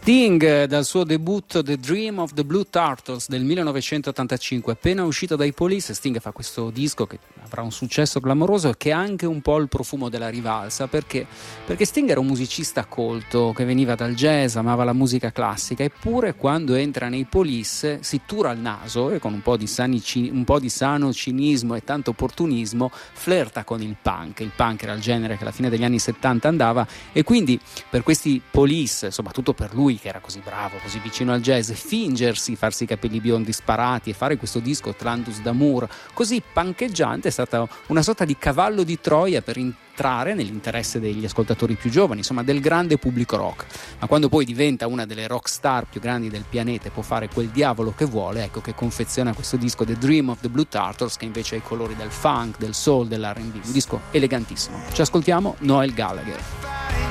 Sting dal suo debutto The Dream of the Blue Turtles del 1985, appena uscito dai Police. Sting fa questo disco che avrà un successo clamoroso e che ha anche un po' il profumo della rivalsa, perché Sting era un musicista colto che veniva dal jazz, amava la musica classica, eppure quando entra nei Police si tura il naso e con un po' di sano cinismo e tanto opportunismo flirta con il punk. Il punk era il genere che alla fine degli anni 70 andava, e quindi per questi Police, soprattutto per lui che era così bravo, così vicino al jazz, fingersi, farsi i capelli biondi sparati e fare questo disco Tlandus d'Amour così punkeggiante è stata una sorta di cavallo di Troia per entrare nell'interesse degli ascoltatori più giovani, insomma del grande pubblico rock. Ma quando poi diventa una delle rock star più grandi del pianeta e può fare quel diavolo che vuole, ecco che confeziona questo disco The Dream of the Blue Turtles, che invece ha i colori del funk, del soul, dell'R&B, un disco elegantissimo. Ci ascoltiamo Noel Gallagher.